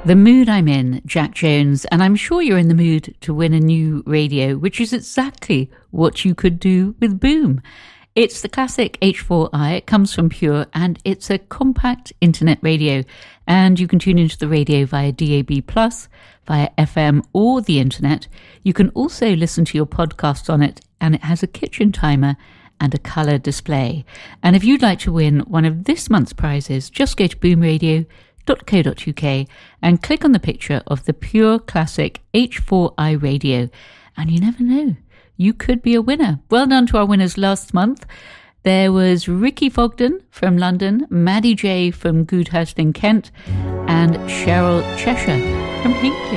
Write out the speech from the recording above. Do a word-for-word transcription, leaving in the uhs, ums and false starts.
The mood I'm in, Jack Jones, and I'm sure you're in the mood to win a new radio, which is exactly what you could do with Boom. It's the classic H four i, it comes from Pure, and it's a compact internet radio, and you can tune into the radio via D A B plus, via F M or the internet. You can also listen to your podcast on it, and it has a kitchen timer and a colour display. And if you'd like to win one of this month's prizes, just go to boom radio dot co dot uk and click on the picture of the Pure Classic H four i radio, and you never know, you could be a winner. Well done to our winners last month. There was Ricky Fogden from London, Maddie J from Goodhurst in Kent, and Cheryl Cheshire from Hinkley.